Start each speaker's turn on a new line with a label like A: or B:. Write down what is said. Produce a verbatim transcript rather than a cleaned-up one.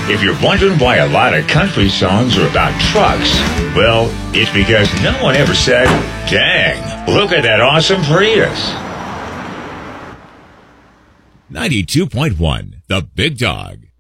A: If you're wondering why a lot of country songs are about trucks, well, it's because no one ever said, dang, look at that awesome Prius.
B: ninety-two point one, The Big Dog.